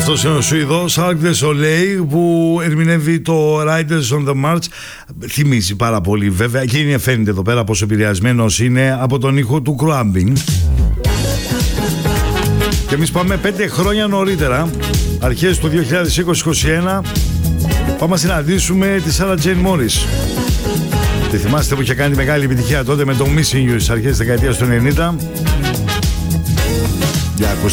Αυτός είναι ο Σουηδός Cirque du Soleil που ερμηνεύει το Riders on the March. Θυμίζει πάρα πολύ βέβαια και είναι, φαίνεται εδώ πέρα πόσο επηρεασμένος είναι από τον ήχο του Crumbing. Και εμείς πάμε 5 χρόνια νωρίτερα, αρχές του 2020-2021, πάμε να συναντήσουμε τη Sarah Jane Morris. Τη θυμάστε που είχε κάνει μεγάλη επιτυχία τότε με το Missing You στις αρχές της δεκαετίας του 90. Για ακούστε.